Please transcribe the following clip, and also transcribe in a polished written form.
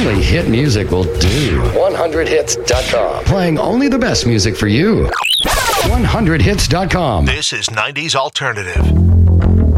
Only hit music will do. 100hits.com. Playing only the best music for you. 100hits.com. This is 90s Alternative.